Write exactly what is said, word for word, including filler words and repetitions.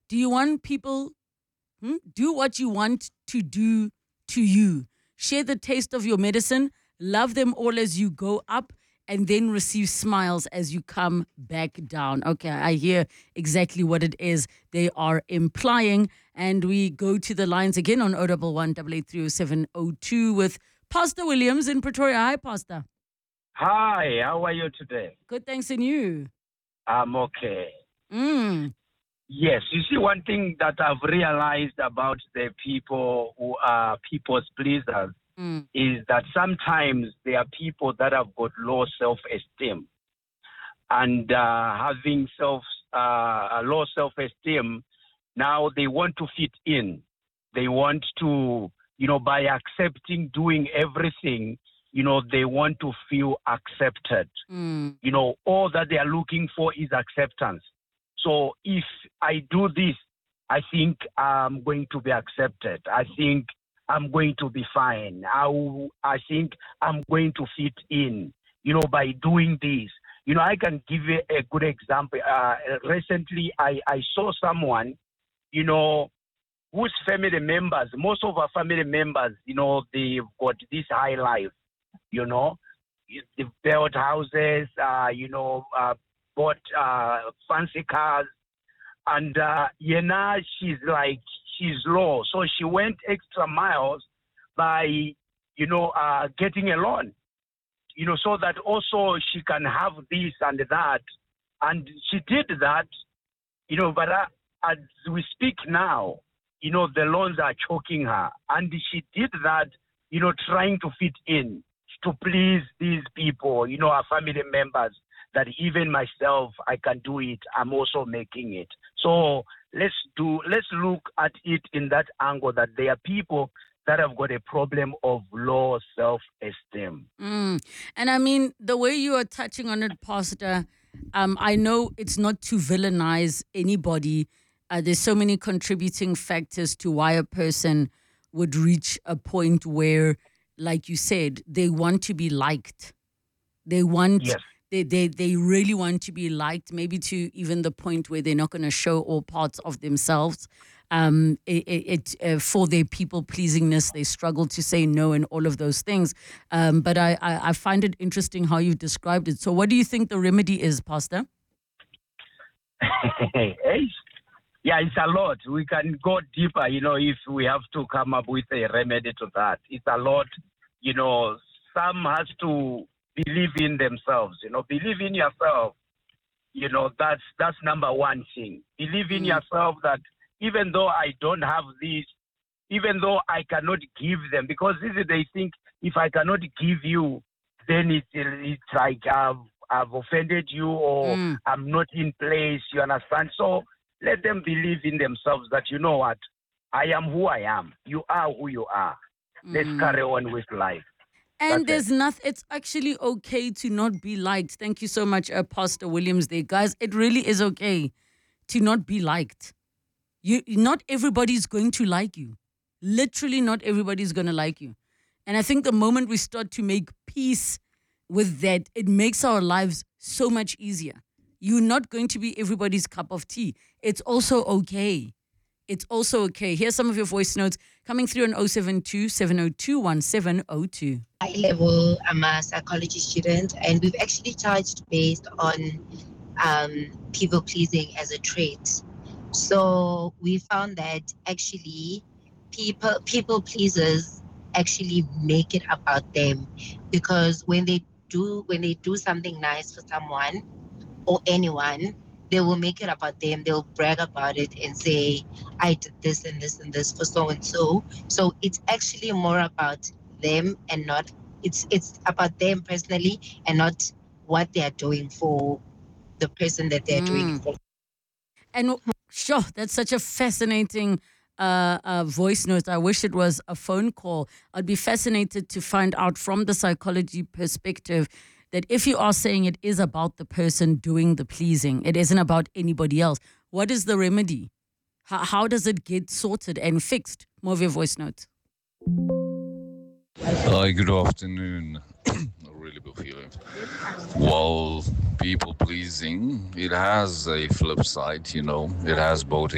Do you want people, hmm? do what you want to do to you. Share the taste of your medicine. Love them all as you go up, and then receive smiles as you come back down. Okay, I hear exactly what it is they are implying. And we go to the lines again on zero one one, eight eight three, zero seven zero two with Pastor Williams in Pretoria. Hi, Pastor. Hi, how are you today? Good, thanks, and you? I'm okay. Mm. Yes, you see, one thing that I've realized about the people who are people's pleasers Mm. is that sometimes there are people that have got low self-esteem. And uh, having self uh, low self-esteem, now they want to fit in. They want to, you know, by accepting, doing everything, you know, they want to feel accepted. Mm. You know, all that they are looking for is acceptance. So if I do this, I think I'm going to be accepted. I think I'm going to be fine. I, w- I think I'm going to fit in, you know, by doing this. You know, I can give you a good example. Uh, recently, I, I saw someone, you know, whose family members, most of our family members, you know, they've got this high life, you know, they've built houses, uh, you know, uh, bought uh, fancy cars. And uh, Yena, she's like, she's low. So she went extra miles by, you know, uh, getting a loan, you know, so that also she can have this and that. And she did that, you know, but uh, as we speak now, you know, the loans are choking her. And she did that, you know, trying to fit in, to please these people, you know, our family members, that even myself, I can do it. I'm also making it. So let's do, let's look at it in that angle, that there are people that have got a problem of low self-esteem. Mm. And I mean, the way you are touching on it, Pastor, um, I know it's not to villainize anybody. Uh, there's so many contributing factors to why a person would reach a point where, like you said, they want to be liked. They want, Yes. they, they, they really want to be liked, maybe to even the point where they're not going to show all parts of themselves. Um, it, it, it uh, for their people pleasingness, they struggle to say no and all of those things. Um, but I, I, I find it interesting how you described it. So, what do you think the remedy is, Pastor? Hey, yeah, it's a lot. We can go deeper, you know, if we have to come up with a remedy to that. It's a lot, you know. Some has to believe in themselves, you know, believe in yourself. You know, that's that's number one thing. Believe in Mm. yourself that even though I don't have this, even though I cannot give them, because this is, they think if I cannot give you, then it's, it's like I've, I've offended you, or Mm. I'm not in place, you understand? So let them believe in themselves that, you know what, I am who I am. You are who you are. Let's Mm. carry on with life. And That's there's nothing, it's actually okay to not be liked. Thank you so much, uh, Pastor Williams there. Guys, it really is okay to not be liked. You, not everybody's going to like you. Literally, not everybody's going to like you. And I think the moment we start to make peace with that, it makes our lives so much easier. You're not going to be everybody's cup of tea. It's also okay. It's also okay. Here's some of your voice notes coming through on zero seven two, seven zero two, one seven zero two. High level, I'm a psychology student, and we've actually touched based on um, people pleasing as a trait. So we found that actually people people pleasers actually make it about them, because when they do when they do something nice for someone or anyone, they will make it about them. They'll brag about it and say, I did this and this and this for so and so. So it's actually more about them, and not it's it's about them personally, and not what they are doing for the person that they're doing it Mm. for. And sure, that's such a fascinating uh, uh, voice note. I wish it was a phone call. I'd be fascinated to find out from the psychology perspective that if you are saying it is about the person doing the pleasing, it isn't about anybody else. What is the remedy? How, how does it get sorted and fixed? More of your voice notes. Hi, good afternoon. Really good feeling. Well, people pleasing, it has a flip side, you know, it has both